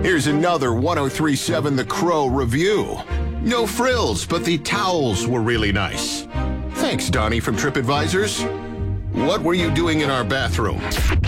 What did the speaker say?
Here's another 1037 The Crow review. No frills, but the towels were really nice. Thanks, Donnie from TripAdvisors. What were you doing in our bathroom?